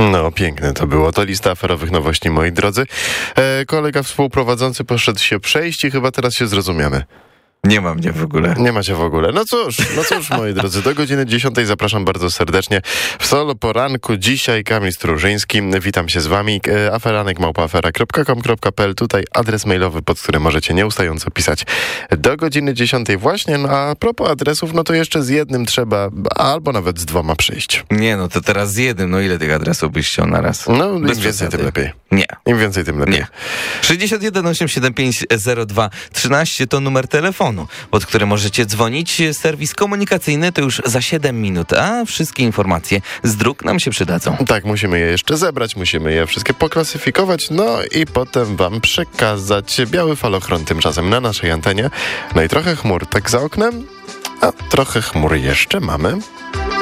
No, piękne to było. To lista aferowych nowości, moi drodzy. Kolega współprowadzący poszedł się przejść i chyba teraz się zrozumiemy. Nie ma mnie w ogóle. Nie macie w ogóle. No cóż, moi drodzy, do godziny 10 zapraszam bardzo serdecznie. W Solo Poranku dzisiaj Kamil Strużyński. Witam się z wami. aferanek@afera.com.pl. Tutaj adres mailowy, pod którym możecie nieustająco pisać do godziny 10 właśnie. No a propos adresów, no to jeszcze z jednym trzeba, albo nawet z 2 przyjść. Nie, no to teraz z jednym. No ile tych adresów byś chciał na raz? No, im więcej, tym lepiej. Nie. Im więcej, tym lepiej. Nie. 61 875 02 13 to numer telefonu, pod który możecie dzwonić. Serwis komunikacyjny to już za 7 minut, a wszystkie informacje z dróg nam się przydadzą. Tak, musimy je jeszcze zebrać, musimy je wszystkie poklasyfikować, no i potem wam przekazać biały falochron tymczasem na naszej antenie. No i trochę chmur tak za oknem, a trochę chmur jeszcze mamy.